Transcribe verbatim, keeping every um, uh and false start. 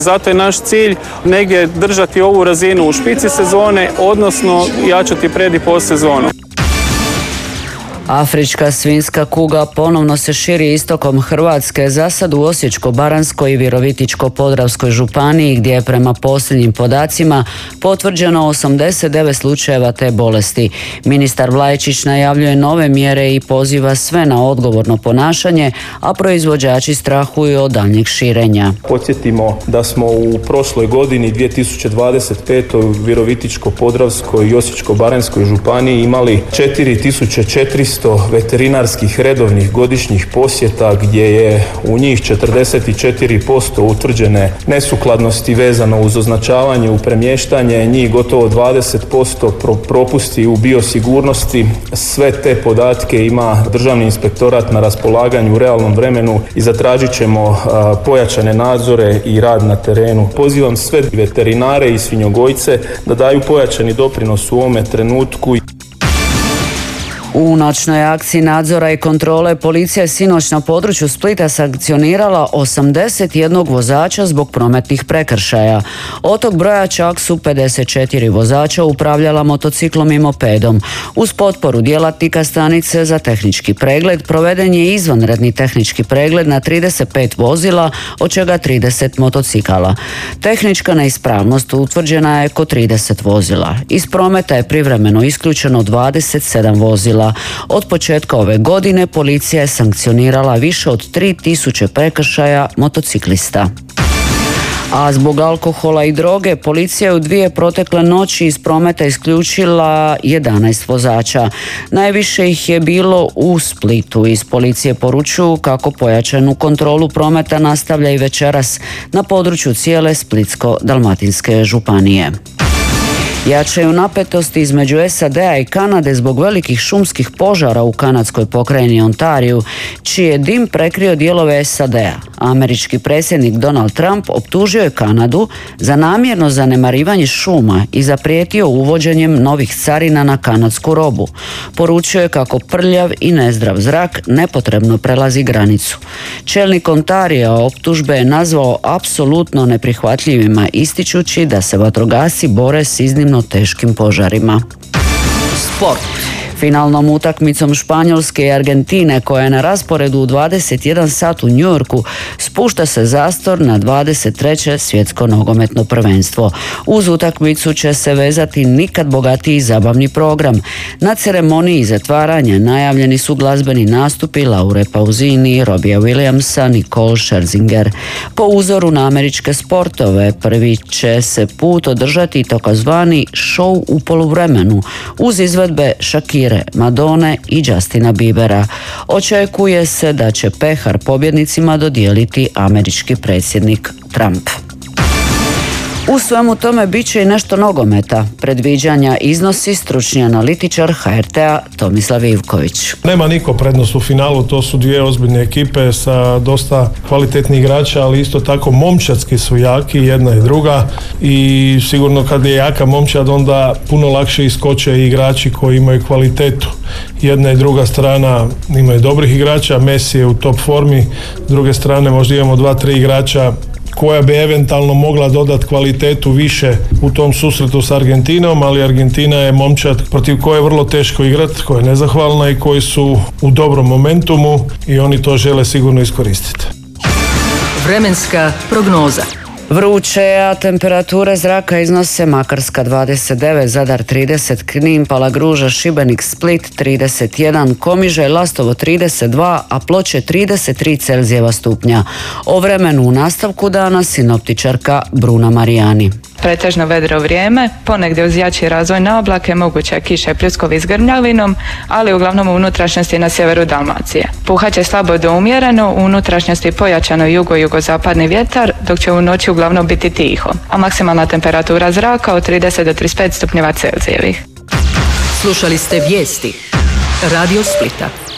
Zato je naš cilj negdje držati ovu razinu u špici sezone, odnosno jačati pred i post sezonu. Afrička svinjska kuga ponovno se širi istokom Hrvatske, zasad u Osječko-baranjskoj i Virovitičko-podravskoj županiji, gdje je prema posljednjim podacima potvrđeno osamdeset devet slučajeva te bolesti. Ministar Vlajčić najavljuje nove mjere i poziva sve na odgovorno ponašanje, a proizvođači strahuju od daljnjeg širenja. Podsjetimo da smo u prošloj godini dvije tisuće dvadeset pete u Virovitičko-podravskoj i Osječko-baranjskoj županiji imali četiri tisuće četiristo veterinarskih redovnih godišnjih posjeta, gdje je u njih četrdeset četiri posto utvrđene nesukladnosti vezano uz označavanje u premještanje, njih gotovo dvadeset posto propusti u biosigurnosti. Sve te podatke ima Državni inspektorat na raspolaganju u realnom vremenu i zatražit ćemo pojačane nadzore i rad na terenu. Pozivam sve veterinare i svinjogojce da daju pojačani doprinos u ovome trenutku. U noćnoj akciji nadzora i kontrole policija je sinoć na području Splita sankcionirala osamdeset jednog vozača zbog prometnih prekršaja. Od tog broja čak su pedeset četiri vozača upravljala motociklom i mopedom. Uz potporu djelatnika stanice za tehnički pregled proveden je izvanredni tehnički pregled na trideset pet vozila, od čega trideset motocikala. Tehnička neispravnost utvrđena je kod trideset vozila. Iz prometa je privremeno isključeno dvadeset sedam vozila. Od početka ove godine policija je sankcionirala više od tri tisuće prekršaja motociklista. A zbog alkohola i droge policija je u dvije protekle noći iz prometa isključila jedanaest vozača. Najviše ih je bilo u Splitu. Iz policije poručuju kako pojačanu kontrolu prometa nastavlja i večeras na području cijele Splitsko-dalmatinske županije. Jačaju napetosti između S A D-a i Kanade zbog velikih šumskih požara u kanadskoj pokrajini Ontariju, čiji je dim prekrio dijelove S A D-a. Američki predsjednik Donald Trump optužio je Kanadu za namjerno zanemarivanje šuma i zaprijetio uvođenjem novih carina na kanadsku robu. Poručio je kako prljav i nezdrav zrak nepotrebno prelazi granicu. Čelnik Ontarija optužbe je nazvao apsolutno neprihvatljivima, ističući da se vatrogasci bore s iznimno teškim požarima. Sport. Finalnom utakmicom Španjolske i Argentine, koja je na rasporedu u dvadeset jedan sat u Njujorku, spušta se zastor na dvadeset treće svjetsko nogometno prvenstvo. Uz utakmicu će se vezati nikad bogatiji zabavni program. Na ceremoniji zatvaranja najavljeni su glazbeni nastupi Laure Pausini, Robija Williamsa, Nicole Scherzinger. Po uzoru na američke sportove, prvi će se put održati takozvani show u poluvremenu uz izvedbe Shakire, Madone i Justina Biebera. Očekuje se da će pehar pobjednicima dodijeliti američki predsjednik Trump. U svemu tome bit će i nešto nogometa. Predviđanja iznosi stručni analitičar H R T-a Tomislav Ivković. Nema niko prednost u finalu, to su dvije ozbiljne ekipe sa dosta kvalitetnih igrača, ali isto tako momčadski su jaki, jedna i druga, i sigurno kad je jaka momčad onda puno lakše iskoče i igrači koji imaju kvalitetu. Jedna i druga strana imaju dobrih igrača, Messi je u top formi, s druge strane možda imamo dva, tri igrača koja bi eventualno mogla dodati kvalitetu više u tom susretu s Argentinom, ali Argentina je momčad protiv koje je vrlo teško igrati, koja je nezahvalna i koji su u dobrom momentumu i oni to žele sigurno iskoristiti. Vremenska prognoza. Vruće, a temperature zraka iznose Makarska dvadeset devet, Zadar trideset, Knin, Palagruža, Šibenik, Split trideset jedan, Komiža i Lastovo trideset dva, a Ploče trideset tri Celzijeva stupnja. O vremenu u nastavku dana sinoptičarka Bruna Marijani. Pretežno vedro vrijeme, ponegdje uz jači razvoj na oblake, moguće kiše i pljuskovi s grmljavinom, ali uglavnom u unutrašnjosti na sjeveru Dalmacije. Puhaće slabo do umjereno, u unutrašnjosti pojačano jugo-jugozapadni vjetar, dok će u noći uglavnom biti tiho, a maksimalna temperatura zraka od trideset do trideset pet stupnjeva Celzijevih. Slušali ste vijesti Radio Splita.